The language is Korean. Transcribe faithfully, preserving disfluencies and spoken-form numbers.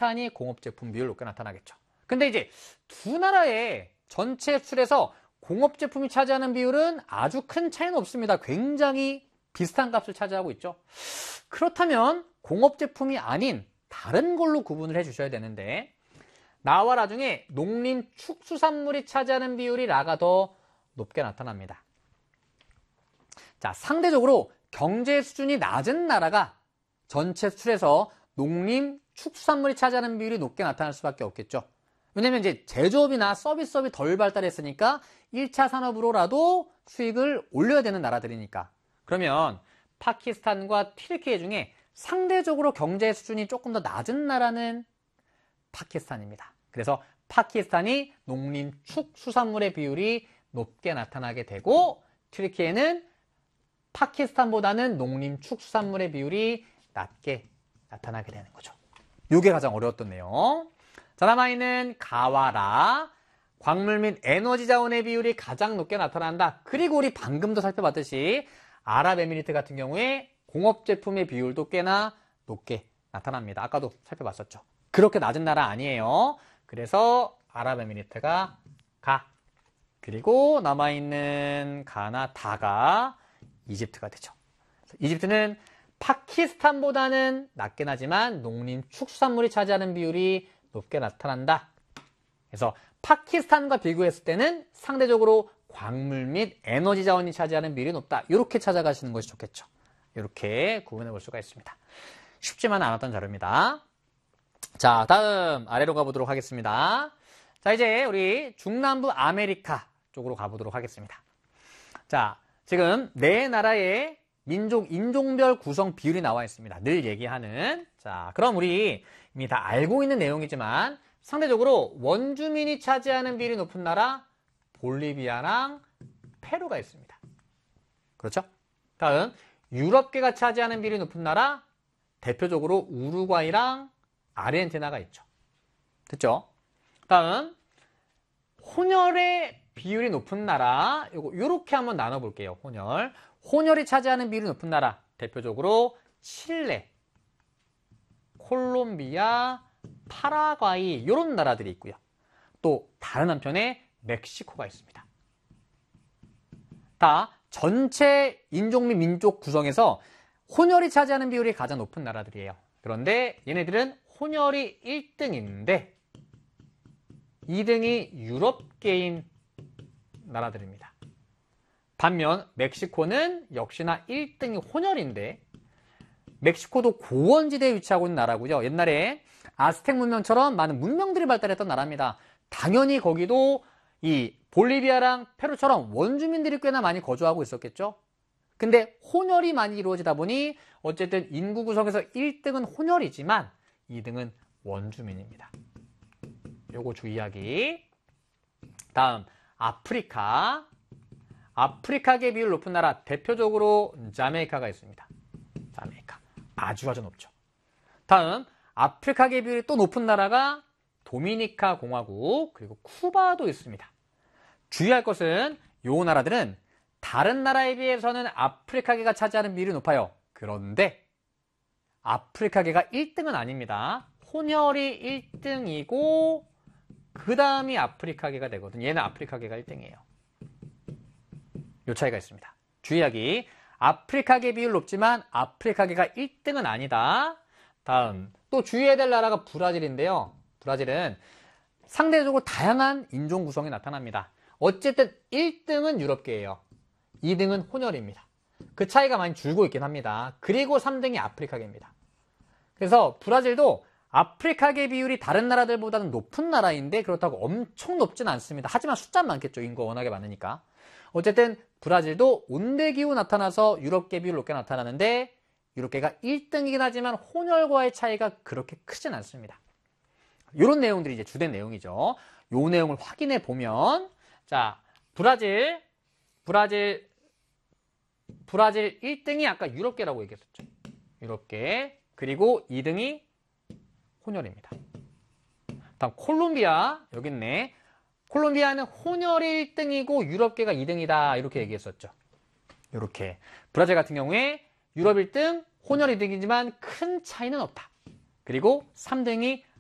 파키스탄이 공업제품 비율 높게 나타나겠죠. 근데 이제 두 나라의 전체 수출에서 공업제품이 차지하는 비율은 아주 큰 차이는 없습니다. 굉장히 비슷한 값을 차지하고 있죠. 그렇다면 공업제품이 아닌 다른 걸로 구분을 해 주셔야 되는데, 나와 라 중에 농림축수산물이 차지하는 비율이 라가 더 높게 나타납니다. 자, 상대적으로 경제 수준이 낮은 나라가 전체 수출에서 농림축수산물이 차지하는 비율이 높게 나타날 수밖에 없겠죠. 왜냐면 이제 제조업이나 서비스업이 덜 발달했으니까 일 차 산업으로라도 수익을 올려야 되는 나라들이니까. 그러면 파키스탄과 튀르키예 중에 상대적으로 경제 수준이 조금 더 낮은 나라는 파키스탄입니다. 그래서 파키스탄이 농림축수산물의 비율이 높게 나타나게 되고, 튀르키예는 파키스탄보다는 농림축수산물의 비율이 낮게 나타나게 되는 거죠. 이게 가장 어려웠던 내용. 자, 남아있는 가와라, 광물 및 에너지 자원의 비율이 가장 높게 나타난다. 그리고 우리 방금도 살펴봤듯이 아랍에미리트 같은 경우에 공업제품의 비율도 꽤나 높게 나타납니다. 아까도 살펴봤었죠. 그렇게 낮은 나라 아니에요. 그래서 아랍에미리트가 가, 그리고 남아있는 가나 다가 이집트가 되죠. 이집트는 파키스탄보다는 낮긴 하지만 농림축수산물이 차지하는 비율이 높게 나타난다. 그래서 파키스탄과 비교했을 때는 상대적으로 광물 및 에너지 자원이 차지하는 비율이 높다. 이렇게 찾아가시는 것이 좋겠죠. 이렇게 구분해 볼 수가 있습니다. 쉽지만 않았던 자료입니다. 자, 다음 아래로 가보도록 하겠습니다. 자, 이제 우리 중남부 아메리카 쪽으로 가보도록 하겠습니다. 자, 지금 네 나라의 민족, 인종별 구성 비율이 나와 있습니다. 늘 얘기하는. 자, 그럼 우리 이미 다 알고 있는 내용이지만 상대적으로 원주민이 차지하는 비율이 높은 나라 볼리비아랑 페루가 있습니다. 그렇죠? 다음 유럽계가 차지하는 비율이 높은 나라 대표적으로 우루과이랑 아르헨티나가 있죠. 됐죠? 다음 혼혈의 비율이 높은 나라, 요거 요렇게 한번 나눠볼게요. 혼혈. 혼혈이 차지하는 비율이 높은 나라 대표적으로 칠레, 콜롬비아, 파라과이 이런 나라들이 있고요. 또 다른 한편에 멕시코가 있습니다. 다 전체 인종 및 민족 구성에서 혼혈이 차지하는 비율이 가장 높은 나라들이에요. 그런데 얘네들은 혼혈이 일 등인데 이 등이 유럽계인 나라들입니다. 반면 멕시코는 역시나 일 등이 혼혈인데, 멕시코도 고원지대에 위치하고 있는 나라고요. 옛날에 아스텍 문명처럼 많은 문명들이 발달했던 나라입니다. 당연히 거기도 이 볼리비아랑 페루처럼 원주민들이 꽤나 많이 거주하고 있었겠죠. 근데 혼혈이 많이 이루어지다 보니 어쨌든 인구 구성에서 일 등은 혼혈이지만 이 등은 원주민입니다. 요거 주의하기. 다음 아프리카. 아프리카계 비율 높은 나라 대표적으로 자메이카가 있습니다. 자메이카 아주 아주 높죠. 다음 아프리카계 비율이 또 높은 나라가 도미니카 공화국 그리고 쿠바도 있습니다. 주의할 것은 요 나라들은 다른 나라에 비해서는 아프리카계가 차지하는 비율이 높아요. 그런데 아프리카계가 일 등은 아닙니다. 혼혈이 일 등이고 그 다음이 아프리카계가 되거든요. 얘는 아프리카계가 일 등이에요. 요 차이가 있습니다. 주의하기. 아프리카계 비율 높지만 아프리카계가 일 등은 아니다. 다음 또 주의해야 될 나라가 브라질인데요. 브라질은 상대적으로 다양한 인종 구성이 나타납니다. 어쨌든 일 등은 유럽계예요. 이 등은 혼혈입니다. 그 차이가 많이 줄고 있긴 합니다. 그리고 삼 등이 아프리카계입니다. 그래서 브라질도 아프리카계 비율이 다른 나라들보다는 높은 나라인데 그렇다고 엄청 높진 않습니다. 하지만 숫자는 많겠죠. 인구가 워낙에 많으니까. 어쨌든 브라질도 온대기후 나타나서 유럽계 비율 높게 나타나는데 유럽계가 일 등이긴 하지만 혼혈과의 차이가 그렇게 크진 않습니다. 이런 내용들이 이제 주된 내용이죠. 요 내용을 확인해 보면 자 브라질 브라질 브라질 일 등이 아까 유럽계라고 얘기했었죠. 유럽계. 그리고 이 등이 혼혈입니다. 다음 콜롬비아 여기 있네. 콜롬비아는 혼혈이 일 등이고 유럽계가 이 등이다 이렇게 얘기했었죠. 이렇게 브라질 같은 경우에 유럽 일 등, 혼혈 이 등이지만 큰 차이는 없다. 그리고 삼 등이